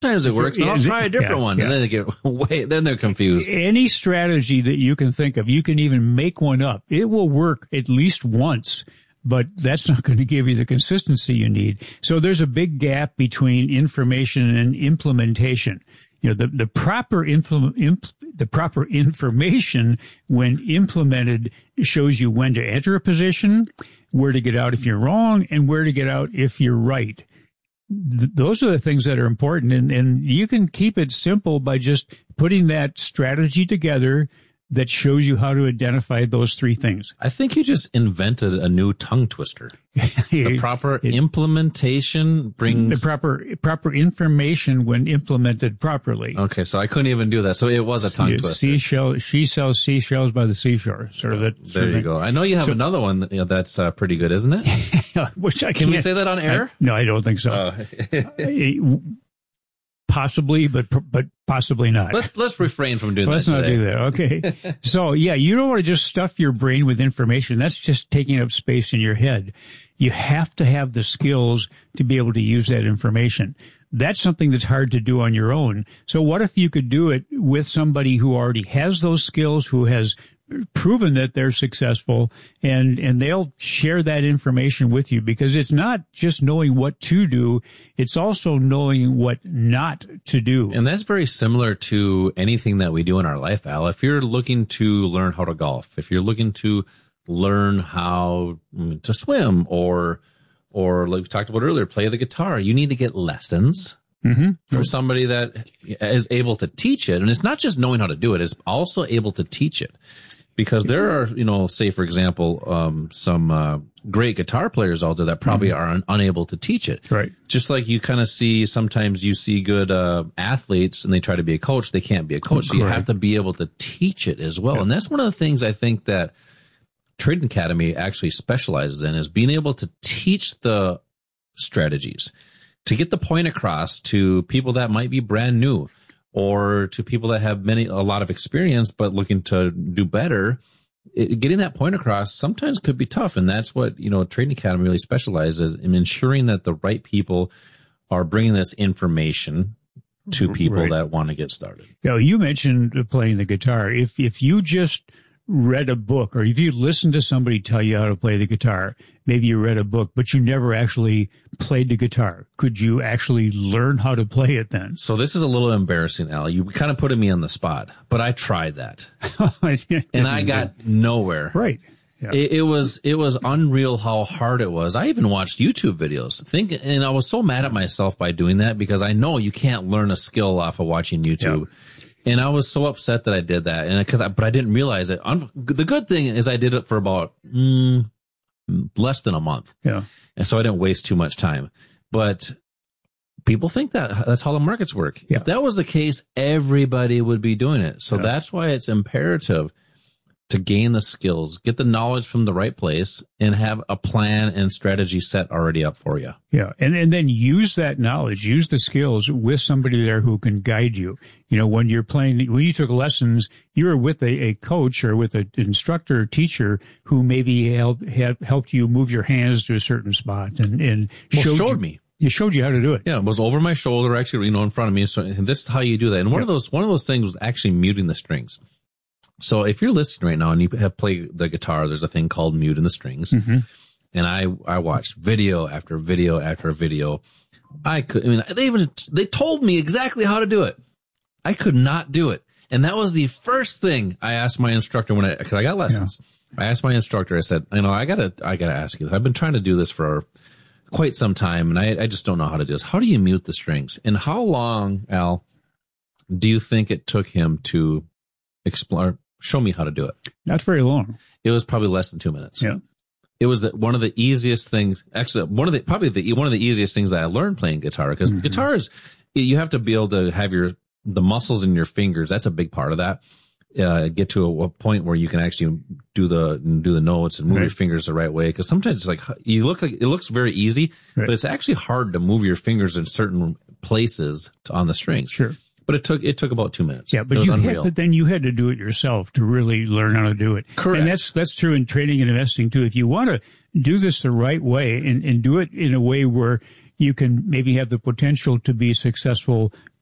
sometimes it works, and I'll try a different one. And then they get then they're confused. Any strategy that you can think of, you can even make one up. It will work at least once, but that's not going to give you the consistency you need. So there's a big gap between information and implementation. The proper information when implemented shows you when to enter a position, where to get out if you're wrong, and where to get out if you're right. Those are the things that are important, and you can keep it simple by just putting that strategy together that shows you how to identify those three things. I think you just invented a new tongue twister. The proper implementation brings... The proper information when implemented properly. Okay, so I couldn't even do that. So it was a tongue twister. She sells seashells by the seashore. There you go. I know you have another one that's pretty good, isn't it? Which I can't... Can we say that on air? No, I don't think so. Possibly, but possibly not. Let's refrain from doing that. Let's not do that. Okay. So yeah, you don't want to just stuff your brain with information. That's just taking up space in your head. You have to have the skills to be able to use that information. That's something that's hard to do on your own. So what if you could do it with somebody who already has those skills, who has proven that they're successful, and they'll share that information with you, because it's not just knowing what to do, it's also knowing what not to do. And that's very similar to anything that we do in our life, Al. If you're looking to learn how to golf, if you're looking to learn how to swim, or like we talked about earlier, play the guitar, you need to get lessons from somebody that is able to teach it. And it's not just knowing how to do it, it's also able to teach it. Because there are, say, for example, some great guitar players out there that probably are unable to teach it. Right. Just like you kind of sometimes you see good athletes and they try to be a coach, they can't be a coach. So you have to be able to teach it as well. Yeah. And that's one of the things I think that Trading Academy actually specializes in, is being able to teach the strategies, to get the point across to people that might be brand new, or to people that have a lot of experience but looking to do better. Getting that point across sometimes could be tough, and that's what Trading Academy really specializes in, ensuring that the right people are bringing this information to people that want to get started. You mentioned playing the guitar. If you just read a book, or if you listened to somebody tell you how to play the guitar, maybe you read a book, but you never actually played the guitar, could you actually learn how to play it then? So this is a little embarrassing, Al. You kind of putting me on the spot, but I tried that. And I got nowhere. Right. Yeah. It was unreal how hard it was. I even watched YouTube videos, and I was so mad at myself by doing that, because I know you can't learn a skill off of watching YouTube. Yeah. And I was so upset that I did that, but I didn't realize it. The good thing is I did it for about less than a month. Yeah. And so I didn't waste too much time. But people think that's how the markets work. Yeah. If that was the case, everybody would be doing it. So that's why it's imperative to gain the skills, get the knowledge from the right place, and have a plan and strategy set already up for you. Yeah. And then use that knowledge, use the skills with somebody there who can guide you. When you're playing, when you took lessons, you were with a coach or with an instructor or teacher who maybe helped you move your hands to a certain spot and showed me. It showed you how to do it. Yeah. It was over my shoulder, actually, in front of me. So this is how you do that. And one of those things was actually muting the strings. So if you're listening right now and you have played the guitar, there's a thing called muting the strings. And I watched video after video after video. They told me exactly how to do it. I could not do it. And that was the first thing I asked my instructor because I got lessons. Yeah. I asked my instructor, I said, I gotta ask you this. I've been trying to do this for quite some time, and I just don't know how to do this. How do you mute the strings? And how long, Al, do you think it took him to show me how to do it? Not very long. It was probably less than 2 minutes. Yeah. It was one of the easiest things, actually, one of the easiest things that I learned playing guitar, because guitars, you have to be able to have the muscles in your fingers. That's a big part of that. Get to a point where you can actually do the notes and move your fingers the right way. Because sometimes it's like it looks very easy, but it's actually hard to move your fingers in certain places on the strings. Sure. But it took about 2 minutes. Yeah, but then you had to do it yourself to really learn how to do it. Correct. And that's true in trading and investing too. If you want to do this the right way and do it in a way where you can maybe have the potential to be successful